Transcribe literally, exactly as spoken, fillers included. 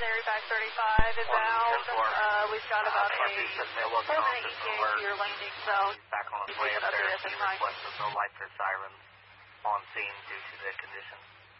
Legendary five thirty-five is out. Uh, we've got about a four-minute E T A to your landing zone. Back on its way up there. He requested no lights or sirens on scene due to the conditions.